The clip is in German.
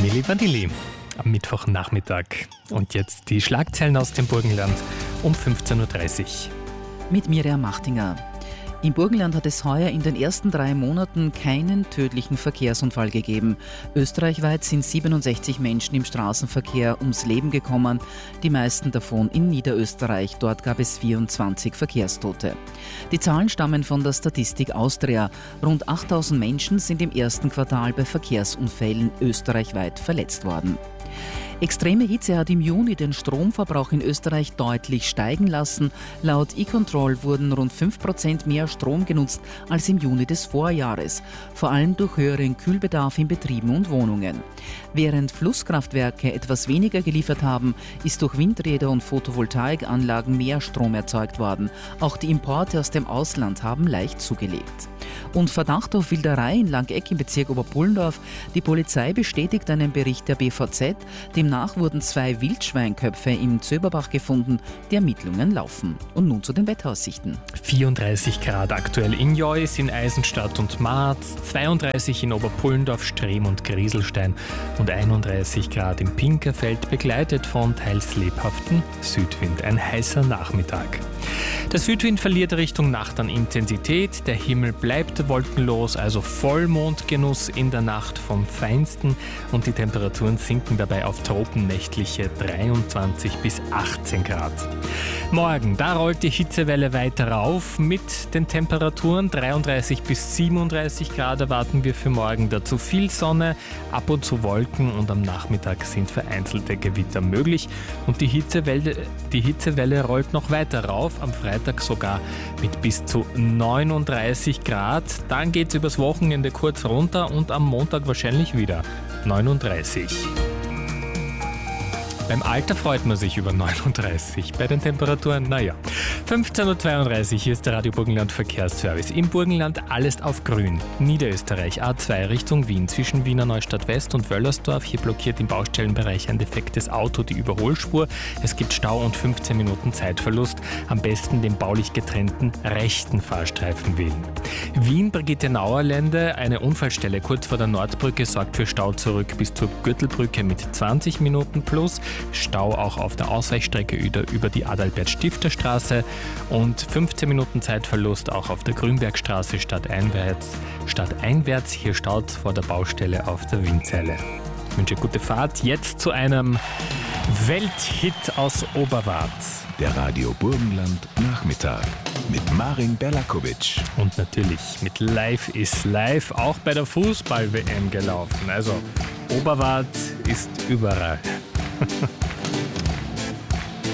Milli Vanilli am Mittwochnachmittag. Und jetzt die Schlagzeilen aus dem Burgenland um 15.30 Uhr. Mit Miriam Machtinger. Im Burgenland hat es heuer in den ersten 3 Monaten keinen tödlichen Verkehrsunfall gegeben. Österreichweit sind 67 Menschen im Straßenverkehr ums Leben gekommen, die meisten davon in Niederösterreich. Dort gab es 24 Verkehrstote. Die Zahlen stammen von der Statistik Austria. Rund 8000 Menschen sind im ersten Quartal bei Verkehrsunfällen österreichweit verletzt worden. Extreme Hitze hat im Juni den Stromverbrauch in Österreich deutlich steigen lassen. Laut E-Control wurden rund 5% mehr Strom genutzt als im Juni des Vorjahres, vor allem durch höheren Kühlbedarf in Betrieben und Wohnungen. Während Flusskraftwerke etwas weniger geliefert haben, ist durch Windräder und Photovoltaikanlagen mehr Strom erzeugt worden. Auch die Importe aus dem Ausland haben leicht zugelegt. Und Verdacht auf Wilderei in Langeck im Bezirk Oberpullendorf. Die Polizei bestätigt einen Bericht der BVZ. Demnach wurden 2 Wildschweinköpfe im Zöberbach gefunden. Die Ermittlungen laufen. Und nun zu den Wetteraussichten. 34 Grad aktuell in Jois, in Eisenstadt und Marz, 32 in Oberpullendorf, Strehm und Grieselstein und 31 Grad im Pinkerfeld, begleitet von teils lebhaftem Südwind. Ein heißer Nachmittag. Der Südwind verliert Richtung Nacht an Intensität, der Himmel bleibt wolkenlos, also Vollmondgenuss in der Nacht vom Feinsten und die Temperaturen sinken dabei auf tropennächtliche 23 bis 18 Grad. Morgen, da rollt die Hitzewelle weiter rauf mit den Temperaturen 33 bis 37 Grad erwarten wir für morgen. Dazu viel Sonne, ab und zu Wolken und am Nachmittag sind vereinzelte Gewitter möglich und die Hitzewelle rollt noch weiter rauf, am Freitag sogar mit bis zu 39 Grad. Dann geht es übers Wochenende kurz runter und am Montag wahrscheinlich wieder 39. Beim Alter freut man sich über 39, bei den Temperaturen, naja. 15.32 Uhr, hier ist der Radio Burgenland Verkehrsservice. Im Burgenland alles auf grün. Niederösterreich A2 Richtung Wien zwischen Wiener Neustadt West und Wöllersdorf. Hier blockiert im Baustellenbereich ein defektes Auto die Überholspur. Es gibt Stau und 15 Minuten Zeitverlust. Am besten den baulich getrennten rechten Fahrstreifen wählen. Wien Brigitte-Nauer-Lände, eine Unfallstelle kurz vor der Nordbrücke sorgt für Stau zurück bis zur Gürtelbrücke mit 20 Minuten plus. Stau auch auf der Ausweichstrecke über die Adalbert-Stifter-Straße und 15 Minuten Zeitverlust auch auf der Grünbergstraße stadteinwärts. Hier staut vor der Baustelle auf der Wienzeile. Ich wünsche gute Fahrt. Jetzt zu einem Welthit aus Oberwart. Der Radio Burgenland Nachmittag mit Marin Berlakovic. Und natürlich mit Live is Live, auch bei der Fußball-WM gelaufen. Also Oberwart ist überall.